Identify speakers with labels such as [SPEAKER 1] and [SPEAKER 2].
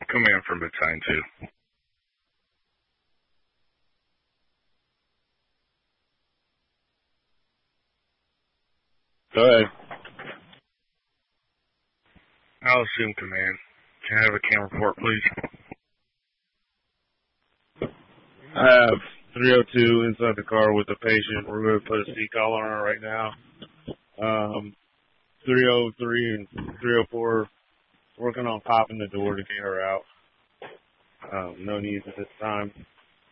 [SPEAKER 1] Command from Battalion 2.
[SPEAKER 2] Go ahead.
[SPEAKER 1] I'll assume command. Can I have a camera report, please?
[SPEAKER 2] I have 302 inside the car with the patient. We're going to put a seat collar on her right now. 303 and 304 working on popping the door to get her out. No needs at this time.